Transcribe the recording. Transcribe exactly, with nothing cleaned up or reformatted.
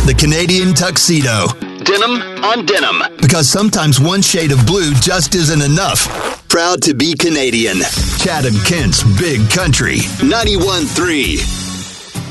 The Canadian tuxedo. Denim on denim. Because sometimes one shade of blue just isn't enough. Proud to be Canadian. Chatham Kent's Big Country. ninety-one point three.